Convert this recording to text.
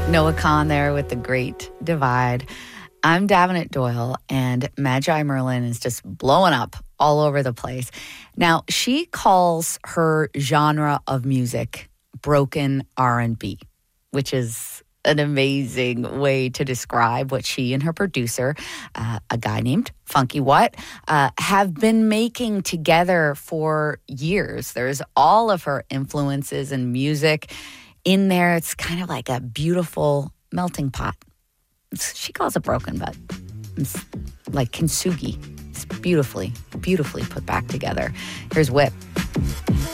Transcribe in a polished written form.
Noah Kahn there with The Great Divide. I'm Davenant Doyle, and Magi Merlin is just blowing up all over the place. Now, she calls her genre of music broken R&B, which is an amazing way to describe what she and her producer, a guy named Funky What, have been making together for years. There's all of her influences and music in there. It's kind of like a beautiful melting pot. She calls it broken, but it's like kintsugi. It's beautifully put back together. Here's Whip.